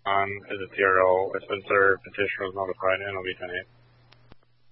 is a TRO. It's been served, petitioner was notified, and it'll be 10-8.